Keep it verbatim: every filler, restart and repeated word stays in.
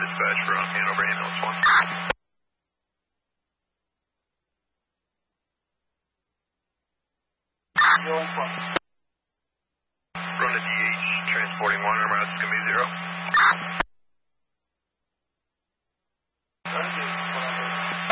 dispatch for on Hanover ambulance one. Run a D H transporting one, our miles is going to be zero.